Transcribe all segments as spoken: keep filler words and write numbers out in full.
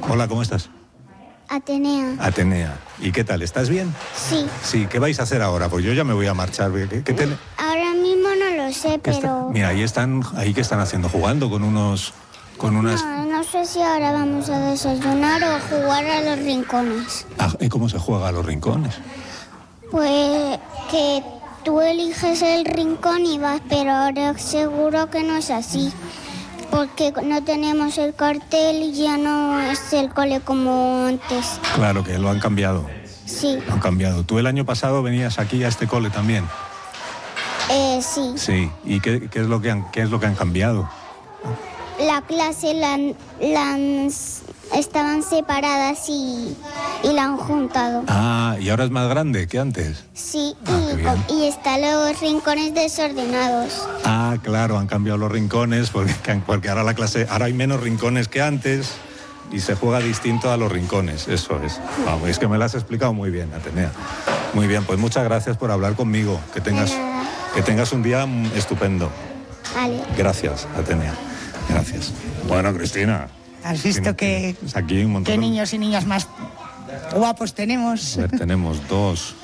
Hola, ¿cómo estás? Atenea. Atenea. ¿Y qué tal? ¿Estás bien? Sí. Sí, ¿qué vais a hacer ahora? Pues yo ya me voy a marchar. ¿Qué, qué te... Ahora mismo no lo sé, pero... Está... Mira, ahí están, ahí que están haciendo, jugando con unos... con unas... No, no sé si ahora vamos a desayunar o jugar a los rincones. Ah, ¿y cómo se juega a los rincones? Pues que tú eliges el rincón y vas, pero ahora seguro que no es así. Porque no tenemos el cartel y ya no es el cole como antes. Claro, que lo han cambiado. Sí. Lo han cambiado. ¿Tú el año pasado venías aquí a este cole también? Eh, sí. Sí. ¿Y qué, qué es lo que han, qué es lo que han cambiado? La clase la, la, estaban separadas y, y la han juntado. Ah, ¿y ahora es más grande que antes? Sí, ah, y, y están los rincones desordenados. Ah, claro, han cambiado los rincones porque, porque ahora la clase, ahora hay menos rincones que antes y se juega distinto a los rincones, eso es. Vamos, es que me lo has explicado muy bien, Atenea. Muy bien, pues muchas gracias por hablar conmigo. Que tengas, que tengas un día estupendo. Vale. Gracias, Atenea. Gracias. Bueno, Cristina. ¿Has visto que, que aquí un montón qué niños y niñas más guapos tenemos? A ver, tenemos dos,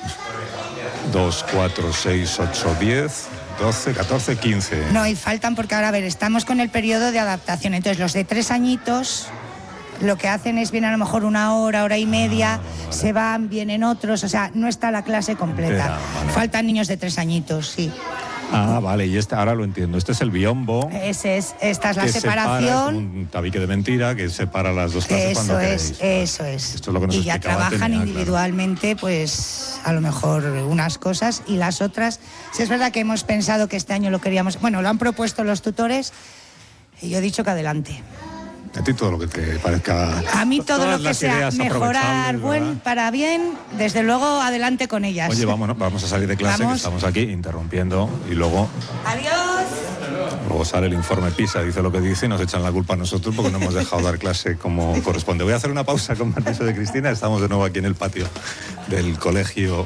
dos, cuatro, seis, ocho, diez, doce, catorce, quince. No, y faltan porque ahora, a ver, estamos con el periodo de adaptación. Entonces, los de tres añitos lo que hacen es vienen a lo mejor una hora, hora y media, ah, vale. Se van, vienen otros, o sea, no está la clase completa. Era, vale. Faltan niños de tres añitos, sí. Ah, vale, y este, ahora lo entiendo. Este es el biombo. Ese es, esta es la separación. Separa, es un tabique de mentira que separa las dos clases eso cuando es, queréis. Eso es. Esto es lo que nos y ya trabajan Atenea, individualmente, claro. Pues a lo mejor unas cosas y las otras. Sí, es verdad que hemos pensado que este año lo queríamos. Bueno, lo han propuesto los tutores y yo he dicho que adelante. A ti todo lo que te parezca. A mí todo lo que sea mejorar buen, para bien, desde luego adelante con ellas. Oye, vámonos, vamos a salir de clase, ¿Vamos? que estamos aquí interrumpiendo y luego... ¡Adiós! Luego sale el informe PISA, dice lo que dice y nos echan la culpa a nosotros porque no hemos dejado dar clase como corresponde. Voy a hacer una pausa con permiso de Cristina. Estamos de nuevo aquí en el patio del colegio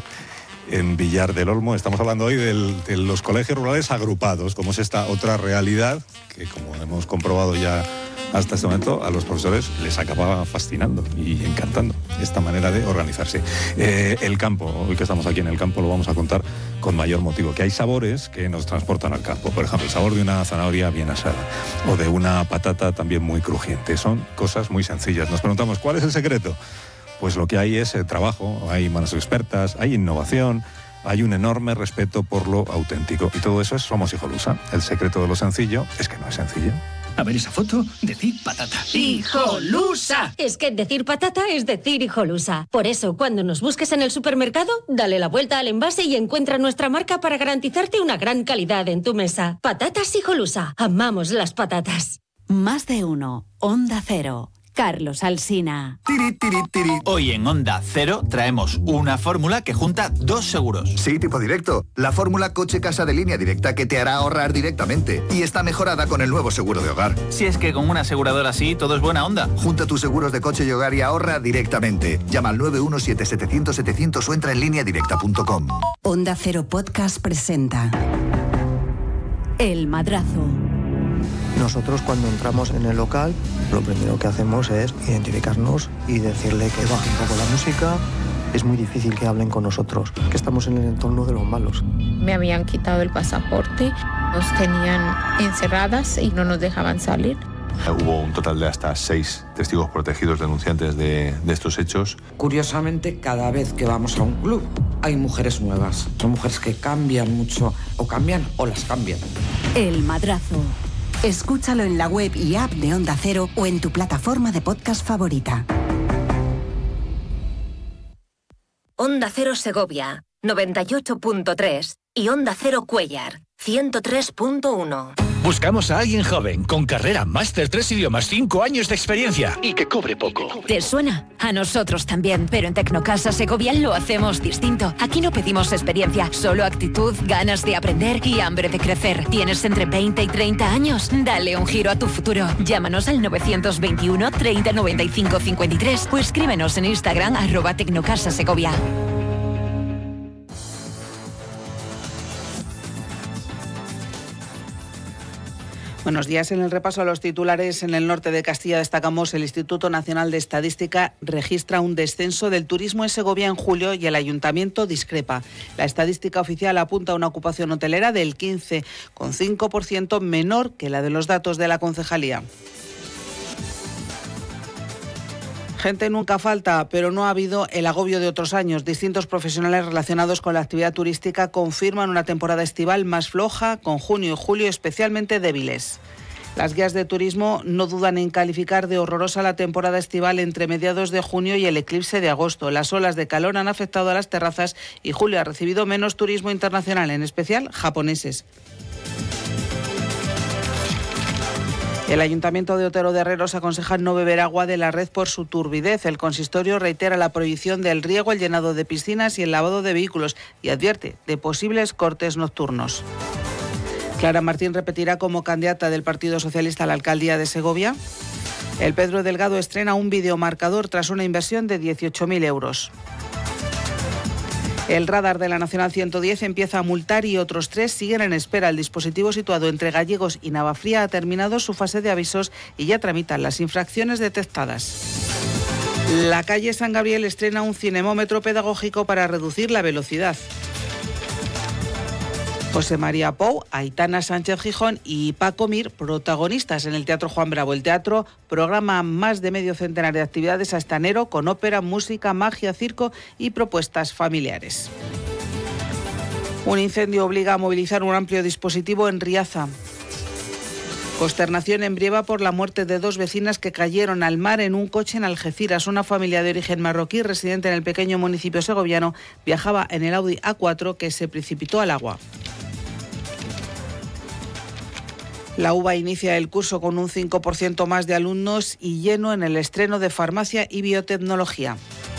en Villar del Olmo. Estamos hablando hoy del, de los colegios rurales agrupados, como es esta otra realidad que, como hemos comprobado ya hasta este momento, a los profesores les acababa fascinando y encantando esta manera de organizarse. Eh, el campo, hoy que estamos aquí en el campo, lo vamos a contar con mayor motivo, que hay sabores que nos transportan al campo. Por ejemplo, el sabor de una zanahoria bien asada o de una patata también muy crujiente. Son cosas muy sencillas. Nos preguntamos, ¿cuál es el secreto? Pues lo que hay es el trabajo, hay manos expertas, hay innovación, hay un enorme respeto por lo auténtico. Y todo eso es Somos Hijolusa. El secreto de lo sencillo es que no es sencillo. A ver esa foto, decir patata. ¡Hijolusa! Es que decir patata es decir hijolusa. Por eso, cuando nos busques en el supermercado, dale la vuelta al envase y encuentra nuestra marca para garantizarte una gran calidad en tu mesa. Patatas Hijolusa. Amamos las patatas. Más de uno. Onda Cero. Carlos Alsina. Tiri, tiri, tiri. Hoy en Onda Cero traemos una fórmula que junta dos seguros. Sí, tipo directo. La fórmula coche-casa de Línea Directa que te hará ahorrar directamente. Y está mejorada con el nuevo seguro de hogar. Si es que con una aseguradora así todo es buena onda. Junta tus seguros de coche y hogar y ahorra directamente. Llama al nueve uno siete setecientos setecientos o entra en línea directa punto com. Onda Cero Podcast presenta El Madrazo. Nosotros cuando entramos en el local, lo primero que hacemos es identificarnos y decirle que baje un poco la música. Es muy difícil que hablen con nosotros, que estamos en el entorno de los malos. Me habían quitado el pasaporte, nos tenían encerradas y no nos dejaban salir. Hubo un total de hasta seis testigos protegidos denunciantes de, de estos hechos. Curiosamente, cada vez que vamos a un club hay mujeres nuevas. Son mujeres que cambian mucho, o cambian o las cambian. El Madrazo. Escúchalo en la web y app de Onda Cero o en tu plataforma de podcast favorita. Onda Cero Segovia, noventa y ocho punto tres y Onda Cero Cuéllar, ciento tres punto uno. Buscamos a alguien joven, con carrera, máster, tres idiomas, cinco años de experiencia y que cobre poco. ¿Te suena? A nosotros también, pero en Tecnocasa Segovia lo hacemos distinto. Aquí no pedimos experiencia, solo actitud, ganas de aprender y hambre de crecer. ¿Tienes entre veinte y treinta años? Dale un giro a tu futuro. Llámanos al novecientos veintiuno, treinta, noventa y cinco, cincuenta y tres o escríbenos en Instagram arroba Tecnocasa Segovia. Buenos días. En el repaso a los titulares, en el norte de Castilla destacamos el Instituto Nacional de Estadística registra un descenso del turismo en Segovia en julio y el ayuntamiento discrepa. La estadística oficial apunta a una ocupación hotelera del quince coma cinco por ciento menor que la de los datos de la concejalía. Gente nunca falta, pero no ha habido el agobio de otros años. Distintos profesionales relacionados con la actividad turística confirman una temporada estival más floja, con junio y julio especialmente débiles. Las guías de turismo no dudan en calificar de horrorosa la temporada estival entre mediados de junio y el eclipse de agosto. Las olas de calor han afectado a las terrazas y julio ha recibido menos turismo internacional, en especial japoneses. El Ayuntamiento de Otero de Herreros aconseja no beber agua de la red por su turbidez. El consistorio reitera la prohibición del riego, el llenado de piscinas y el lavado de vehículos y advierte de posibles cortes nocturnos. Clara Martín repetirá como candidata del Partido Socialista a la alcaldía de Segovia. El Pedro Delgado estrena un videomarcador tras una inversión de dieciocho mil euros. El radar de la Nacional ciento diez empieza a multar y otros tres siguen en espera. El dispositivo situado entre Gallegos y Navafría ha terminado su fase de avisos y ya tramitan las infracciones detectadas. La calle San Gabriel estrena un cinemómetro pedagógico para reducir la velocidad. José María Pou, Aitana Sánchez Gijón y Paco Mir, protagonistas en el Teatro Juan Bravo. El teatro programa más de medio centenar de actividades hasta enero con ópera, música, magia, circo y propuestas familiares. Un incendio obliga a movilizar un amplio dispositivo en Riaza. Consternación en Brieva por la muerte de dos vecinas que cayeron al mar en un coche en Algeciras. Una familia de origen marroquí residente en el pequeño municipio segoviano viajaba en el Audi A cuatro que se precipitó al agua. La U B A inicia el curso con un cinco por ciento más de alumnos y lleno en el estreno de Farmacia y Biotecnología.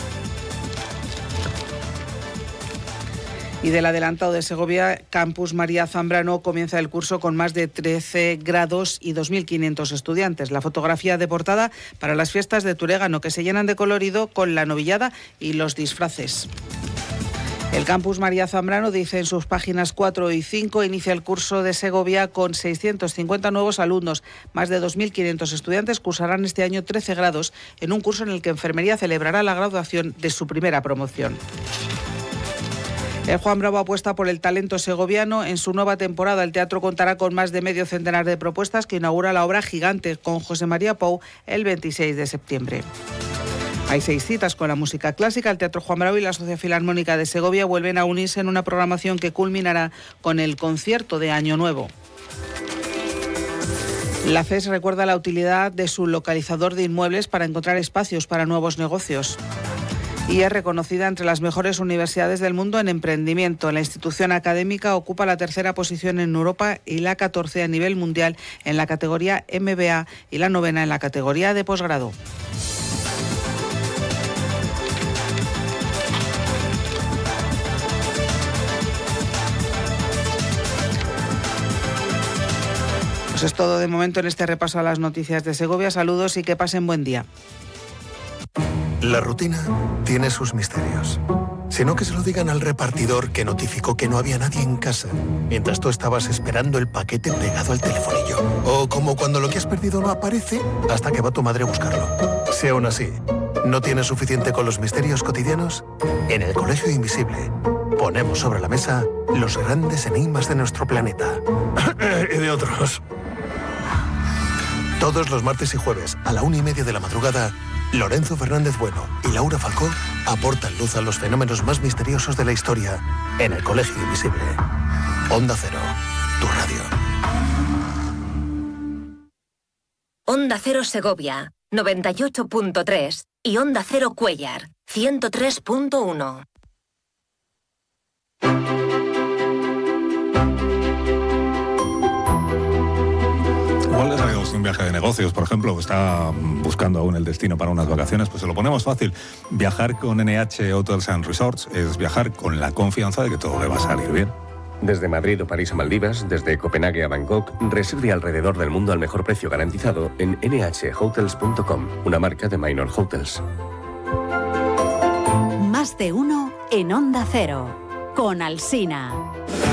Y del adelantado de Segovia, Campus María Zambrano comienza el curso con más de trece grados y dos mil quinientos estudiantes. La fotografía de portada para las fiestas de Turégano, que se llenan de colorido con la novillada y los disfraces. El Campus María Zambrano dice en sus páginas cuatro y cinco, inicia el curso de Segovia con seiscientos cincuenta nuevos alumnos. Más de dos mil quinientos estudiantes cursarán este año trece grados en un curso en el que Enfermería celebrará la graduación de su primera promoción. El Juan Bravo apuesta por el talento segoviano. En su nueva temporada el teatro contará con más de medio centenar de propuestas que inaugura la obra Gigante con José María Pou el veintiséis de septiembre. Hay seis citas con la música clásica. El Teatro Juan Bravo y la Sociedad Filarmónica de Segovia vuelven a unirse en una programación que culminará con el concierto de Año Nuevo. La C E S recuerda la utilidad de su localizador de inmuebles para encontrar espacios para nuevos negocios. Y es reconocida entre las mejores universidades del mundo en emprendimiento. La institución académica ocupa la tercera posición en Europa y la catorce a nivel mundial en la categoría M B A y la novena en la categoría de posgrado. Pues es todo de momento en este repaso a las noticias de Segovia. Saludos y que pasen buen día. La rutina tiene sus misterios. Si no, que se lo digan al repartidor que notificó que no había nadie en casa mientras tú estabas esperando el paquete pegado al telefonillo. O como cuando lo que has perdido no aparece hasta que va tu madre a buscarlo. Si aún así no tienes suficiente con los misterios cotidianos, en el Colegio Invisible ponemos sobre la mesa los grandes enigmas de nuestro planeta. Y de otros. Todos los martes y jueves a la una y media de la madrugada, Lorenzo Fernández Bueno y Laura Falcó aportan luz a los fenómenos más misteriosos de la historia en el Colegio Invisible. Onda Cero, tu radio. Onda Cero Segovia, noventa y ocho punto tres y Onda Cero Cuéllar, ciento tres punto uno. Igual les haremos un viaje de negocios, por ejemplo, o está buscando aún el destino para unas vacaciones, pues se lo ponemos fácil. Viajar con N H Hotels and Resorts es viajar con la confianza de que todo le va a salir bien. Desde Madrid o París a Maldivas, desde Copenhague a Bangkok, reserve alrededor del mundo al mejor precio garantizado en N H hotels punto com, una marca de Minor Hotels. Más de uno en Onda Cero, con Alsina.